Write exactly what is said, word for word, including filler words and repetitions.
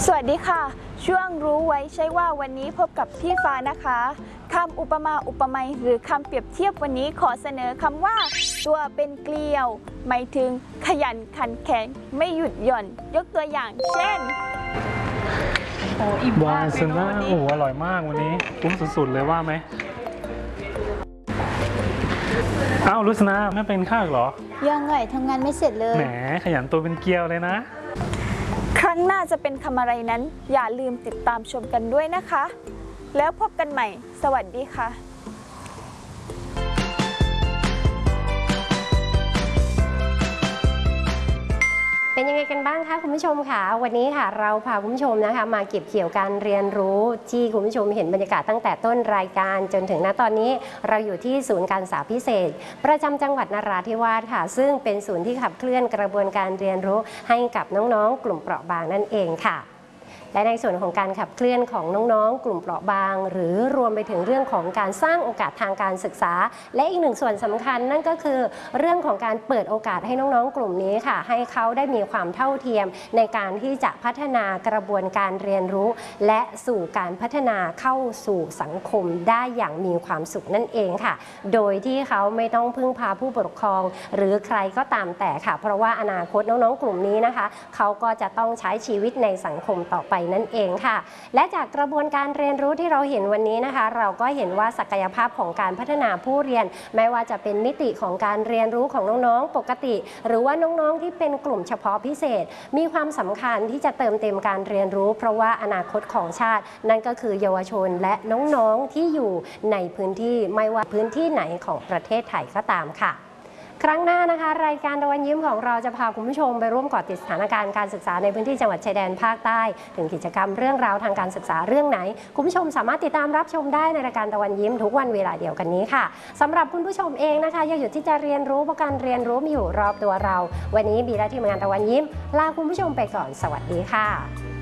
สวัสดีค่ะช่วงรู้ไว้ใช่ว่าวันนี้พบกับพี่ฟ้านะคะคำอุปมาอุปไมยหรือคำเปรียบเทียบวันนี้ขอเสนอคำว่าตัวเป็นเกลียวหมายถึงขยันขันแข็งไม่หยุดหย่อนยกตัวอย่างเช่นโอ้อิ่มมากเลยนะโอ้อร่อยมากวันนี้คุ้มสุดๆเลยว่าไหมอ้าวลุสนาไม่เป็นข้าวเหรอยังไงทำงานไม่เสร็จเลยแหมขยันตัวเป็นเกลียวเลยนะครั้งหน้าจะเป็นคำอะไรนั้นอย่าลืมติดตามชมกันด้วยนะคะแล้วพบกันใหม่สวัสดีค่ะเป็นยังไงกันบ้างคะคุณผู้ชมค่ะวันนี้ค่ะเราพาคุณผู้ชมนะคะมาเก็บเกี่ยวการเรียนรู้ที่คุณผู้ชมเห็นบรรยากาศตั้งแต่ต้นรายการจนถึงณตอนนี้เราอยู่ที่ศูนย์การศึกษาพิเศษประจำจังหวัดนราธิวาสค่ะซึ่งเป็นศูนย์ที่ขับเคลื่อนกระบวนการเรียนรู้ให้กับน้องๆกลุ่มเปราะบางนั่นเองค่ะและในส่วนของการขับเคลื่อนของน้องๆกลุ่มเปราะบางหรือรวมไปถึงเรื่องของการสร้างโอกาสทางการศึกษาและอีกหนึ่งส่วนสำคัญนั่นก็คือเรื่องของการเปิดโอกาสให้น้องๆกลุ่มนี้ค่ะให้เขาได้มีความเท่าเทียมในการที่จะพัฒนากระบวนการเรียนรู้และสู่การพัฒนาเข้าสู่สังคมได้อย่างมีความสุขนั่นเองค่ะโดยที่เขาไม่ต้องพึ่งพาผู้ปกครองหรือใครก็ตามแต่ค่ะเพราะว่าอนาคตน้องๆกลุ่มนี้นะคะเขาก็จะต้องใช้ชีวิตในสังคมต่อไปนั่นเองค่ะและจากกระบวนการเรียนรู้ที่เราเห็นวันนี้นะคะเราก็เห็นว่าศักยภาพของการพัฒนาผู้เรียนไม่ว่าจะเป็นมิติของการเรียนรู้ของน้องๆปกติหรือว่าน้องๆที่เป็นกลุ่มเฉพาะพิเศษมีความสำคัญที่จะเติมเต็มการเรียนรู้เพราะว่าอนาคตของชาตินั่นก็คือเยาวชนและน้องๆที่อยู่ในพื้นที่ไม่ว่าพื้นที่ไหนของประเทศไทยก็ตามค่ะครั้งหน้านะคะรายการตะวันยิ้มของเราจะพาคุณผู้ชมไปร่วมเกาะติดสถานการณ์การศึกษาในพื้นที่จังหวัดชายแดนภาคใต้ถึงกิจกรรมเรื่องราวทางการศึกษาเรื่องไหนคุณผู้ชมสามารถติดตามรับชมได้ในรายการตะวันยิ้มทุกวันเวลาเดียวกันนี้ค่ะสำหรับคุณผู้ชมเองนะคะยังอยู่ที่จะเรียนรู้เพราะการเรียนรู้มีอยู่รอบตัวเราวันนี้บีและทีมงานตะวันยิ้มลาคุณผู้ชมไปก่อนสวัสดีค่ะ